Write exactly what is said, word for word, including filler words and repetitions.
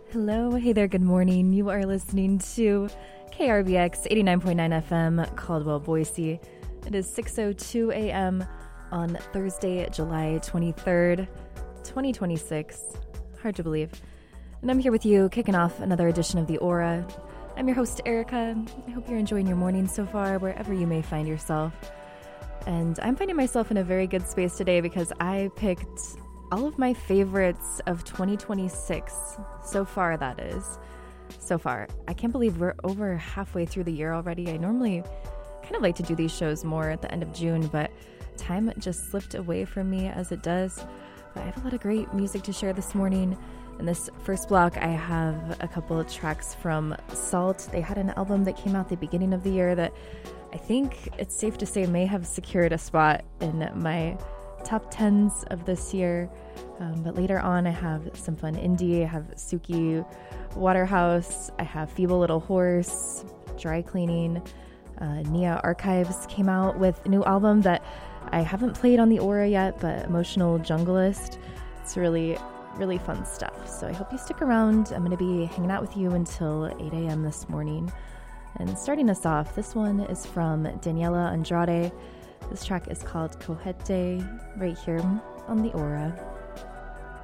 Hello, hey there, good morning. You are listening to K R B X eighty-nine point nine F M, Caldwell, Boise. It is six oh two a.m. on Thursday, July twenty-third, twenty twenty-six. Hard to believe. And I'm here with you, kicking off another edition of The Aura. I'm your host, Erica. I hope you're enjoying your morning so far, wherever you may find yourself. And I'm finding myself in a very good space today because I picked all of my favorites of twenty twenty-six, so far that is. So far. I can't believe we're over halfway through the year already. I normally kind of like to do these shows more at the end of June, but time just slipped away from me as it does. But I have a lot of great music to share this morning. In this first block, I have a couple of tracks from Salt. They had an album that came out the beginning of the year that I think it's safe to say may have secured a spot in my top tens of this year. Um, but later on, I have some fun indie. I have Suki Waterhouse. I have Feeble Little Horse, Dry Cleaning. Uh, Nia Archives came out with a new album that I haven't played on the Aura yet, but Emotional Junglist. It's really, really fun stuff. So I hope you stick around. I'm going to be hanging out with you until eight a.m. this morning. And starting us off, this one is from Daniela Andrade. This track is called Cojete, right here on the Aura.